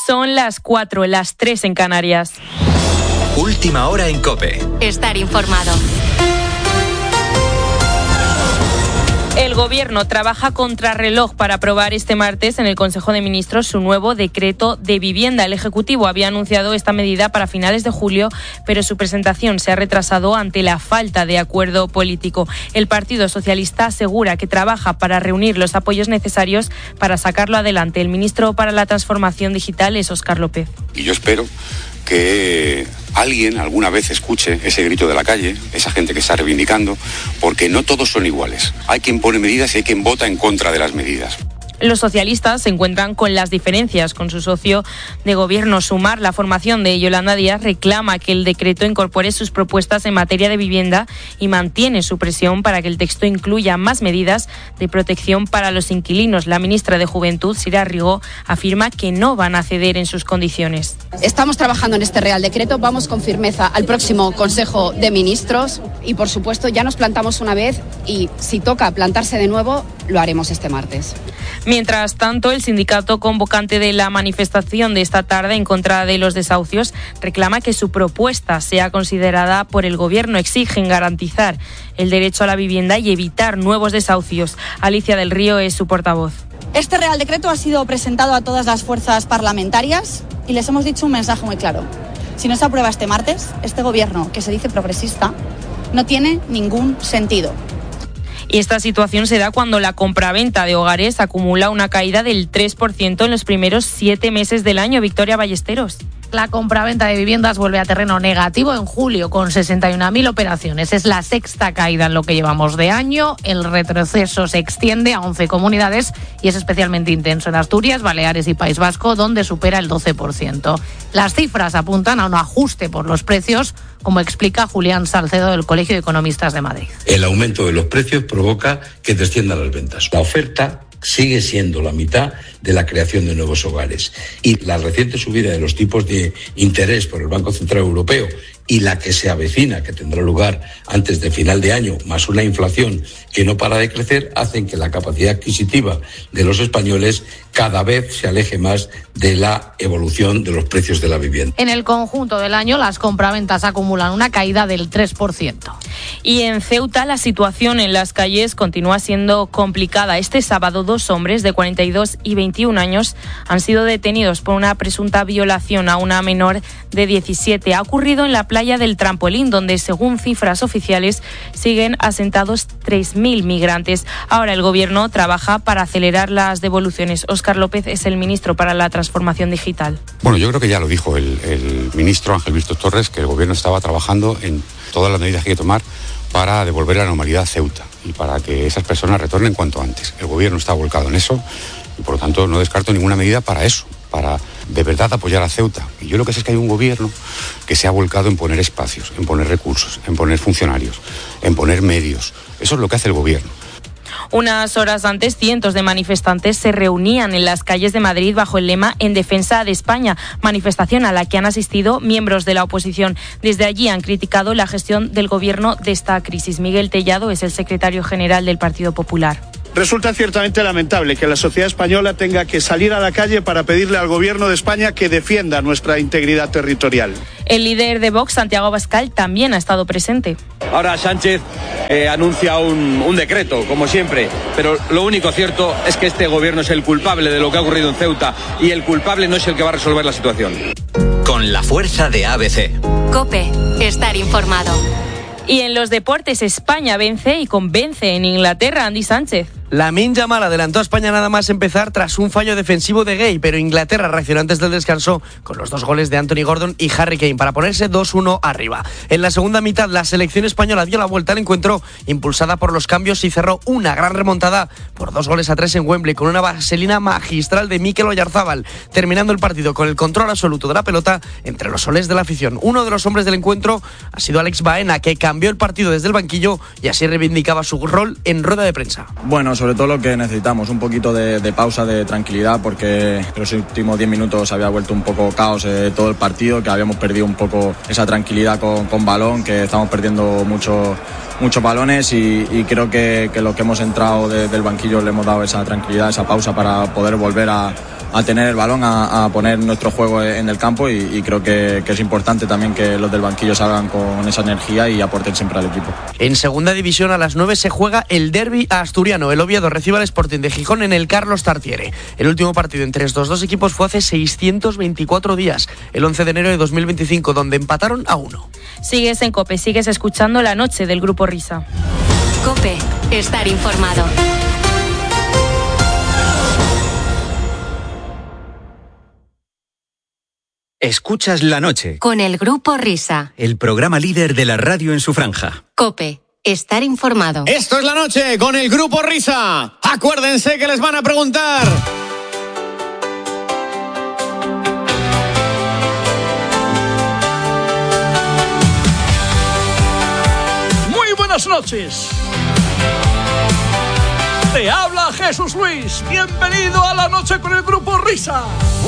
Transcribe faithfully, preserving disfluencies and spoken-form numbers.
Son las cuatro, las tres en Canarias. Última hora en COPE. Estar informado. El Gobierno trabaja contrarreloj para aprobar este martes en el Consejo de Ministros su nuevo decreto de vivienda. El Ejecutivo había anunciado esta medida para finales de julio, pero su presentación se ha retrasado ante la falta de acuerdo político. El Partido Socialista asegura que trabaja para reunir los apoyos necesarios para sacarlo adelante. El ministro para la Transformación Digital es Óscar López. Y yo espero que alguien alguna vez escuche ese grito de la calle, esa gente que está reivindicando, porque no todos son iguales. Hay quien pone medidas y hay quien vota en contra de las medidas. Los socialistas se encuentran con las diferencias con su socio de gobierno. Sumar, la formación de Yolanda Díaz, reclama que el decreto incorpore sus propuestas en materia de vivienda y mantiene su presión para que el texto incluya más medidas de protección para los inquilinos. La ministra de Juventud, Sira Rigó, afirma que no van a ceder en sus condiciones. Estamos trabajando en este Real Decreto, vamos con firmeza al próximo Consejo de Ministros y, por supuesto, ya nos plantamos una vez y si toca plantarse de nuevo, lo haremos este martes. Mientras tanto, el sindicato convocante de la manifestación de esta tarde en contra de los desahucios reclama que su propuesta sea considerada por el Gobierno. Exigen garantizar el derecho a la vivienda y evitar nuevos desahucios. Alicia del Río es su portavoz. Este Real Decreto ha sido presentado a todas las fuerzas parlamentarias y les hemos dicho un mensaje muy claro. Si no se aprueba este martes, este Gobierno, que se dice progresista, no tiene ningún sentido. Y esta situación se da cuando la compraventa de hogares acumula una caída del tres por ciento en los primeros siete meses del año. Victoria Ballesteros. La compraventa de viviendas vuelve a terreno negativo en julio con sesenta y una mil operaciones. Es la sexta caída en lo que llevamos de año. El retroceso se extiende a once comunidades y es especialmente intenso en Asturias, Baleares y País Vasco, donde supera el doce por ciento. Las cifras apuntan a un ajuste por los precios, como explica Julián Salcedo del Colegio de Economistas de Madrid. El aumento de los precios provoca que desciendan las ventas. La oferta sigue siendo la mitad de la creación de nuevos hogares. Y la reciente subida de los tipos de interés por el Banco Central Europeo y la que se avecina, que tendrá lugar antes de final de año, más una inflación que no para de crecer, hacen que la capacidad adquisitiva de los españoles cada vez se aleje más de la evolución de los precios de la vivienda. En el conjunto del año, las compraventas acumulan una caída del tres por ciento. Y en Ceuta, la situación en las calles continúa siendo complicada. Este sábado, dos hombres de cuarenta y dos y veintiún años han sido detenidos por una presunta violación a una menor de diecisiete. Ha ocurrido en la playa del Trampolín, donde, según cifras oficiales, siguen asentados tres mil migrantes. Ahora el Gobierno trabaja para acelerar las devoluciones. Óscar López es el ministro para la Transformación Digital. Bueno, yo creo que ya lo dijo el, el ministro Ángel Víctor Torres, que el Gobierno estaba trabajando en todas las medidas que hay que tomar para devolver la normalidad a Ceuta y para que esas personas retornen cuanto antes. El Gobierno está volcado en eso y, por lo tanto, no descarto ninguna medida para eso, para de verdad apoyar a Ceuta. Y yo lo que sé es que hay un Gobierno que se ha volcado en poner espacios, en poner recursos, en poner funcionarios, en poner medios. Eso es lo que hace el Gobierno. Unas horas antes, cientos de manifestantes se reunían en las calles de Madrid bajo el lema En defensa de España, manifestación a la que han asistido miembros de la oposición. Desde allí han criticado la gestión del Gobierno de esta crisis. Miguel Tellado es el secretario general del Partido Popular. Resulta ciertamente lamentable que la sociedad española tenga que salir a la calle para pedirle al Gobierno de España que defienda nuestra integridad territorial. El líder de Vox, Santiago Abascal, también ha estado presente. Ahora Sánchez eh, anuncia un, un decreto, como siempre, pero lo único cierto es que este Gobierno es el culpable de lo que ha ocurrido en Ceuta y el culpable no es el que va a resolver la situación. Con la fuerza de A B C. COPE, estar informado. Y en los deportes, España vence y convence en Inglaterra. Andy Sánchez. Lamine Yamal adelantó a España nada más empezar tras un fallo defensivo de Gay, pero Inglaterra reaccionó antes del descanso con los dos goles de Anthony Gordon y Harry Kane para ponerse dos uno arriba. En la segunda mitad, la selección española dio la vuelta al encuentro impulsada por los cambios y cerró una gran remontada por dos goles a tres en Wembley con una vaselina magistral de Mikel Oyarzábal, terminando el partido con el control absoluto de la pelota entre los soles de la afición. Uno de los hombres del encuentro ha sido Alex Baena, que cambió el partido desde el banquillo y así reivindicaba su rol en rueda de prensa. Bueno, sobre todo lo que necesitamos, un poquito de, de pausa, de tranquilidad, porque los últimos diez minutos había vuelto un poco caos eh, todo el partido, que habíamos perdido un poco esa tranquilidad con, con balón, que estamos perdiendo mucho, muchos balones y, y creo que, que los que hemos entrado de, del banquillo le hemos dado esa tranquilidad, esa pausa para poder volver a a tener el balón, a, a poner nuestro juego en el campo y, y creo que, que es importante también que los del banquillo salgan con esa energía y aporten siempre al equipo. En segunda división a las nueve se juega el derbi asturiano. El Oviedo recibe al Sporting de Gijón en el Carlos Tartiere. El último partido entre estos dos equipos fue hace seiscientos veinticuatro días, el once de enero de dos mil veinticinco, donde empataron a uno. Sigues en COPE, sigues escuchando La Noche del Grupo Risa. COPE, estar informado. Escuchas La Noche. Con el Grupo Risa. El programa líder de la radio en su franja. COPE, estar informado. Esto es La Noche con el Grupo Risa. Acuérdense que les van a preguntar. Muy buenas noches. Te habla Jesús Luis. Bienvenido a La Noche con el Grupo Risa.